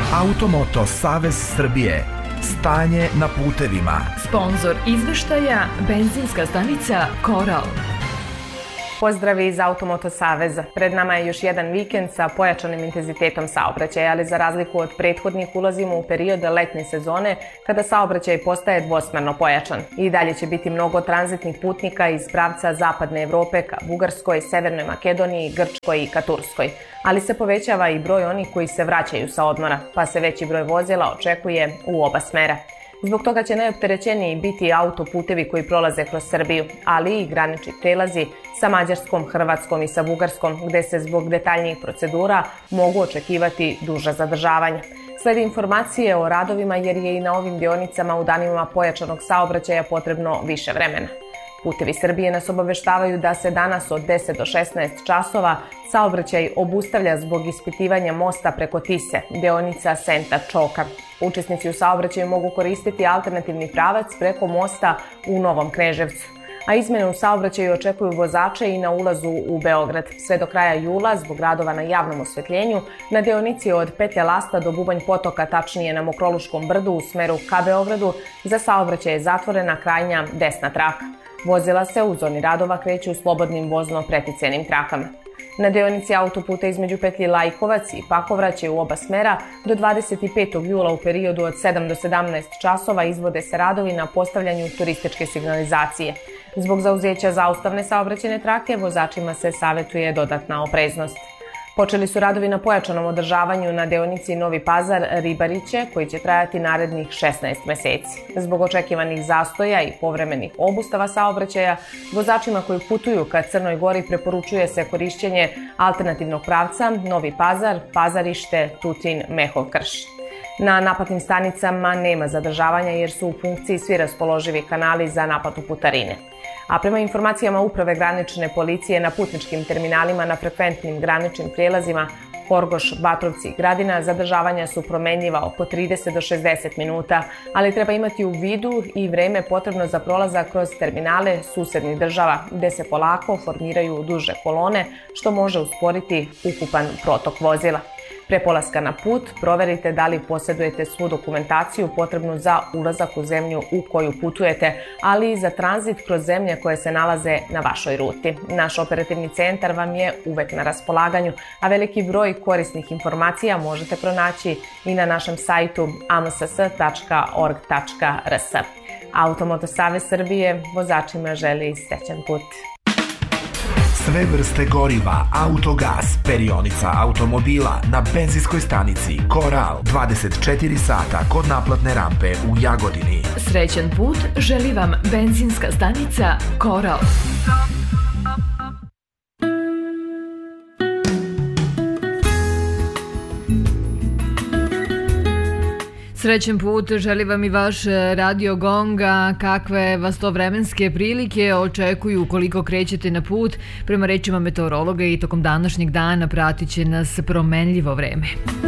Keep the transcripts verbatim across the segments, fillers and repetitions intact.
Automoto Savez Srbije. Stanje na putevima. Sponzor izveštaja benzinska stanica Koral. Pozdravi iz Automoto Saveza. Pred nama je još jedan vikend sa pojačanim intenzitetom saobraćaja, ali za razliku od prethodnih ulazimo u period letnje sezone kada saobraćaj postaje dvosmerno pojačan. I dalje će biti mnogo tranzitnih putnika iz pravca Zapadne Evrope ka Bugarskoj, Severnoj Makedoniji, Grčkoj i ka Turskoj. Ali se povećava i broj onih koji se vraćaju sa odmora, pa se veći broj vozila očekuje u oba smera. Zbog toga će najopterećeniji biti autoputevi koji prolaze kroz Srbiju, ali i granični prelazi sa Mađarskom, Hrvatskom i sa Bugarskom, gde se zbog detaljnijih procedura mogu očekivati duža zadržavanja. Slede informacije o radovima jer je i na ovim deonicama u danima pojačanog saobraćaja potrebno više vremena. Putevi Srbije nas obaveštavaju da se danas od deset do šesnaest časova saobraćaj obustavlja zbog ispitivanja mosta preko Tise, deonica Senta-Čoka. Učesnici u saobraćaju mogu koristiti alternativni pravac preko mosta u Novom Kneževcu. A izmene u saobraćaju očekuju vozače i na ulazu u Beograd. Sve do kraja jula, zbog radova na javnom osvetljenju, na deonici od Pete Lasta do Bubanj Potoka, tačnije na Mokroluškom brdu u smeru ka Beogradu, za saobraćaj je zatvorena krajnja desna traka. Vozila se u zoni radova kreću slobodnim vozno preticenim trakama. Na deonici autoputa između petlji Lajkovac i Pakovraće u oba smera do dvadeset petog jula u periodu od sedam do sedamnaest časova izvode se radovi na postavljanju turističke signalizacije. Zbog zauzeća zaustavne saobraćajne trake vozačima se savetuje dodatna opreznost. Počeli su radovi na pojačanom održavanju na deonici Novi Pazar-Ribariće, koji će trajati narednih šesnaest meseci. Zbog očekivanih zastoja i povremenih obustava saobraćaja, vozačima koji putuju ka Crnoj Gori preporučuje se korišćenje alternativnog pravca Novi Pazar, Pazarište, Tutin, Mehov Krš. Na naplatnim stanicama nema zadržavanja jer su u funkciji svi raspoloživi kanali za naplatu putarine. A prema informacijama Uprave granične policije na putničkim terminalima na frekventnim graničnim prijelazima Horgoš, Batrovci i Gradina zadržavanja su promenljiva oko trideset do šezdeset minuta, ali treba imati u vidu i vreme potrebno za prolazak kroz terminale susednih država, gde se polako formiraju duže kolone, što može usporiti ukupan protok vozila. Pre polaska na put proverite da li posjedujete svu dokumentaciju potrebnu za ulazak u zemlju u koju putujete, ali i za tranzit kroz zemlje koje se nalaze na vašoj ruti. Naš operativni centar vam je uvek na raspolaganju, a veliki broj korisnih informacija možete pronaći i na našem sajtu a m s s tačka org tačka r s. Automoto Savez Srbije vozačima želi srećan put. Sve vrste goriva, autogas, perionica automobila na benzinskoj stanici Koral dvadeset četiri sata kod naplatne rampe u Jagodini. Srećan put želi vam benzinska stanica Koral. Srećan put želi vam i vaš Radio Gonga. Kakve vas to vremenske prilike očekuju koliko krećete na put? Prema rečima meteorologa i tokom današnjeg dana pratit će nas promenljivo vreme.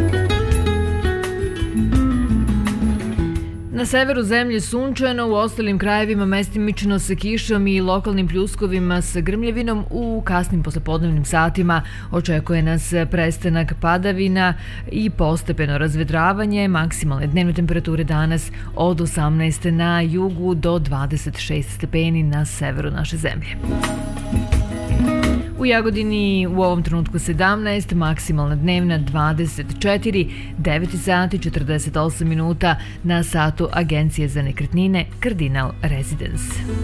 Na severu zemlje sunčano, u ostalim krajevima mestimično sa kišom i lokalnim pljuskovima sa grmljevinom. U kasnim poslepodnevnim satima očekuje nas prestanak padavina i postepeno razvedravanje. Maksimalne dnevne temperature danas od osamnaest na jugu do dvadeset šest stepeni na severu naše zemlje. U Jagodini u ovom trenutku sedamnaest, maksimalna dnevna dvadeset četiri, devet sati četrdeset osam minuta na satu Agencije za nekretnine Cardinal Residence.